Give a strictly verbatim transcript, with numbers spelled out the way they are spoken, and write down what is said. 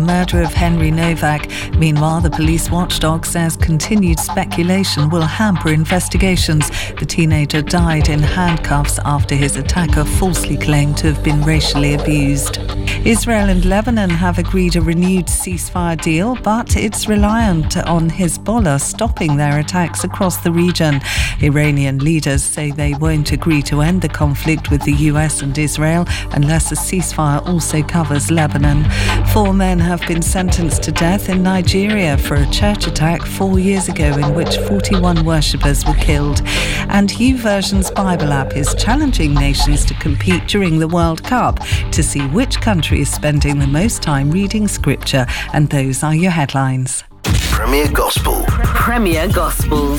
Murder of Henry Novak. Meanwhile, the police watchdog says continued speculation will hamper investigations. The teenager died in handcuffs after his attacker falsely claimed to have been racially abused. Israel and Lebanon have agreed a renewed ceasefire deal, but it's reliant on Hezbollah stopping their attacks across the region. Iranian leaders say they won't agree to end the conflict with the U S and Israel unless a ceasefire also covers Lebanon. Four men have been sentenced to death in Nigeria for a church attack four years ago in which forty-one worshippers were killed. And YouVersion's Bible app is challenging nations to compete during the World Cup to see which country is spending the most time reading scripture. And those are your headlines. Premier Gospel. Premier Gospel.